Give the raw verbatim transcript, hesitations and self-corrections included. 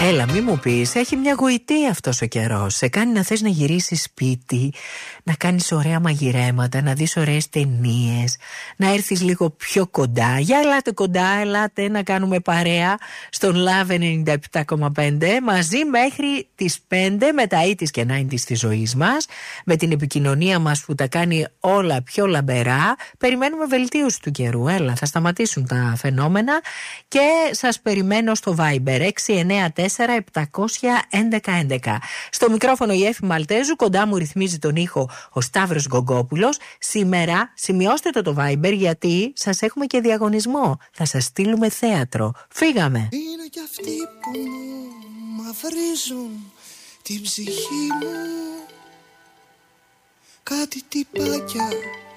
Έλα, μη μου πεις, έχει μια γοητεία αυτός ο καιρός. Σε κάνει να θες να γυρίσεις σπίτι, να κάνεις ωραία μαγειρέματα, να δεις ωραίες ταινίες, να έρθεις λίγο πιο κοντά. Για ελάτε κοντά, ελάτε να κάνουμε παρέα στον Love ενενήντα επτά κόμμα πέντε μαζί μέχρι τις πέντε με τα ογδόντα και ενενήντα της ζωής μας, με την επικοινωνία μας που τα κάνει όλα πιο λαμπερά. Περιμένουμε βελτίωση του καιρού, έλα, θα σταματήσουν τα φαινόμενα και σας περιμένω στο Viber έξι εννιά τέσσερα επτακόσια έντεκα έντεκα. Στο μικρόφωνο η Έφη Μαλτέζου, κοντά μου ρυθμίζει τον ήχο ο Σταύρος Γκογκόπουλος. Σήμερα σημειώστε το το Viber γιατί σας έχουμε και διαγωνισμό. Θα σας στείλουμε θέατρο. Φύγαμε. Είναι κι αυτοί που μαυρίζουν την ψυχή μου, κάτι τυπάκια